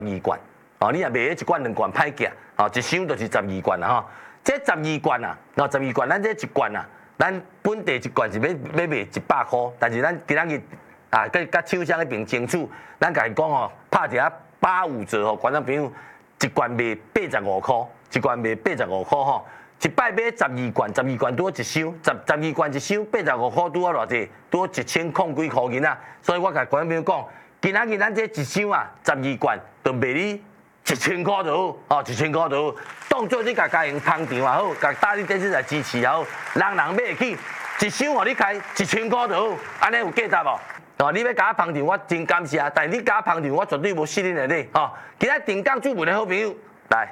12罐，哦，你若卖一罐2罐歹价，哦，一箱就是12罐啦吼。这12罐啊，12罐，咱这一罐啊，咱本地一罐是要卖100块，但是咱今仔日啊，甲厂商迄边争取，咱甲伊讲哦，拍一下85折吼，观众朋友，一罐卖85块，一罐卖85块吼。一摆买12罐，12罐拄好一箱，12罐一箱85块拄好偌济，拄好1000空几块银啊！所以我甲观众朋友讲，今仔日咱这一箱啊，12罐就卖你1000块就好，哦，1000块就好，当做你甲家营捧场也好，甲大力电视台支持也好，人买得起，一箱互你开1000块就好，安尼有价值无？哦，你要甲我捧场，我真感谢，但是你甲我捧场，我绝对无失你的礼，哦，今仔定岗主文的好朋友来。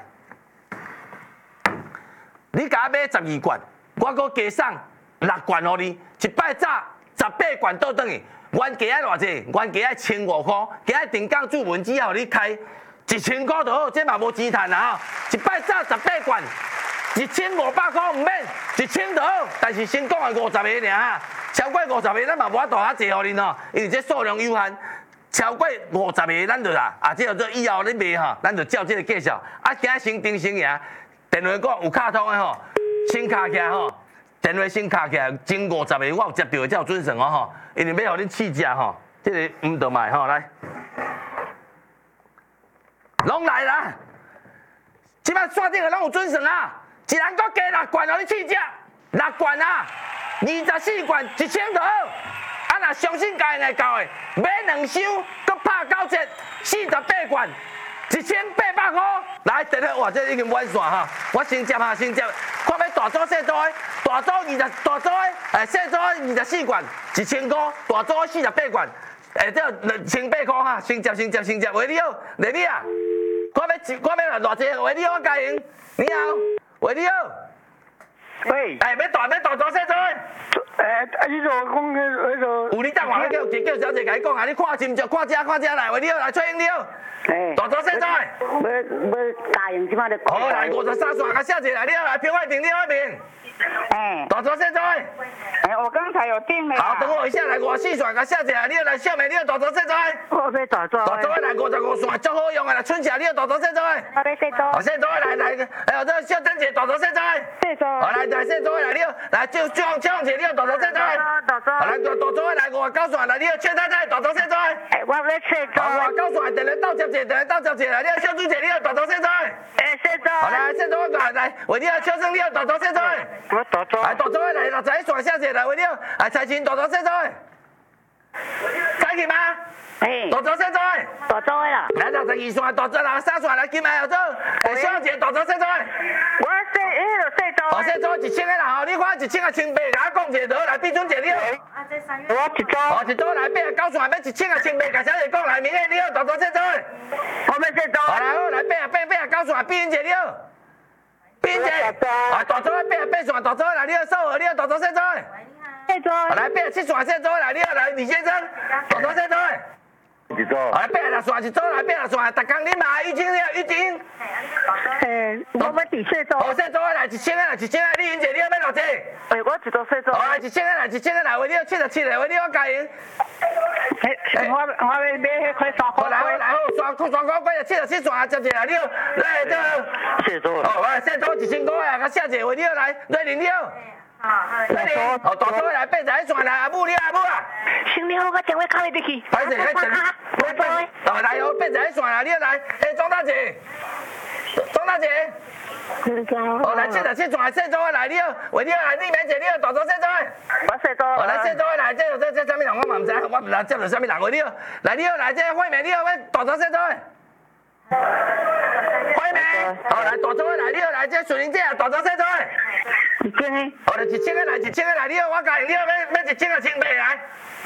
你甲我买12罐，我阁加送6罐互你，一摆早18罐倒转去，原价爱偌济？原价爱1500块，今仔定岗主文只互你开1000块就好，这嘛无钱趁啊！一摆早18罐，1500块唔免，1000就好，但是先讲的50个尔，超过50个咱嘛无法度遐济互恁哦，因为这数量有限。超过50个咱就啦，啊，这做以后你卖吼，咱就照这个计数，啊，今仔先定先赢。电话讲有卡通的吼，先卡起来吼，电话先卡起来，前50个我有接到才有准算哦吼，因为要互恁试食吼，这个唔得卖吼来，拢来啦，即摆刷顶个拢有准算啊，一人搁加6罐互你试食，6罐啊，24罐1000就好，啊若相信家会到的，买2箱搁拍9折，48罐。1800块，来，电话哇，这已经满线哈，我先接哈，先接，看要大组小组的，大组大组的，小组24罐，1000块，大组48罐，这2800块哈，先接，喂你好，丽丽啊，看要偌济，喂你好，我家营，你好，喂你好， 喂， 要大组小组的。 你就讲那个， 有你等我，叫小姐甲你讲啊，你看真着，看这来，喂你好，来崔英你好，大组小组的。 要答应即摆咧。 好，来53线，甲小姐来，你好，来平外平，你好平。大组小组的。 我刚才有订了。 好，等我一下，来54线，甲小姐来，你好，来小妹，你好，大组小组的。 我要大组。 大组的来55线，足好用的，来春霞，你好，大组小组的。 我要小组。 好，小组的来，哎呦，这小珍姐，大组小组的。 小组。 好，来小组的来，你好，来赵姐，你好，大组小组的。 大组。 好，来大组的来59线，来，你好，邱太太，大组小组的。 我要小组。 好，59线，电话到接者，来，你好，小朱姐，你好，大组小组的。 小组。 好，来，小组我来，喂，你好，邱生，你好，大组小组的。 我大组。 来，大组的来，61线，小姐来，喂，你好，来，财前大组小组的。开去吗？大组小组的。 大组的啦。 来62线，大组63线，来，金牌合作，小姐，大组小组的。 我小组。 好，小组1000个啦，吼，你看1000个1,800，甲我讲一下，来，毕春姐你好。 我一组。 好，一组来89线，要1000个1,800，甲小姐讲来，明个你好，大组小组的。 我要小组。 好，来好，来89线，毕云姐你好。毕云姐。啊，大组88线，大组来，你好，少河，你好，大组小组的。 小组。 好，来87线，小组来，你好，来，李先生，大组小组的。 一组。 好，来86线，一组来86线，逐工你嘛，玉晶你好，玉晶。 我要第小组。 好，小组来1000个来，1000个，李云姐你好，要偌济？ 我一组小组。 好，来1000个来，1000个来，喂，你好77个，喂，你好家营。 我要买迄块3块。 来好，刷块77线啊，接者来，你好，来这。 小组。 好，来小组1000块啊，甲小姐，喂，你好，来，瑞玲你好。瑞玲，好，大组来81线来，阿母你阿母啊。 行李我电话卡入去。 歹势，来来，来哦，81线啦，你好来，庄大姐，庄大姐。哦，来77线，小组来，你好，喂，你好，来，李梅姐，你好，大组小组。 我小组。 哦，来小组来，这啥物人我嘛唔知，我唔知接到啥物人，喂，你好，来，你好，来，这惠美，你好，大组小组。惠美，好，来，大组来，你好，来，这水玲姐，大组小组。 1000个。 好，来1000个来，1000个来，你好，我家你好，要1000个1,800来。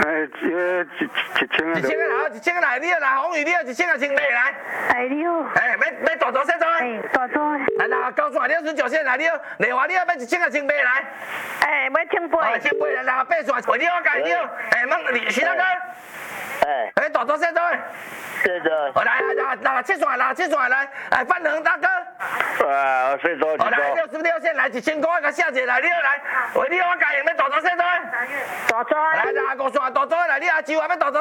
1000个。 1000个来，1000个来，你好，来，红宇，你好，1000个1,800来。 你好。 要大组小组。 大组。 来，9线，你好，19线来，你好，丽华，你好，要1000个1,800来。 要1,800。 1,800来，8线，喂，你好，家你好，徐大哥。大组小组。 小组。 好，来，7线来，范恒大哥。 我小组。 好，来66线来1000块，甲小姐来，你好来，喂，你好，我家营要大组小组。 大组。 来，5线大组来，你阿舅啊要大组。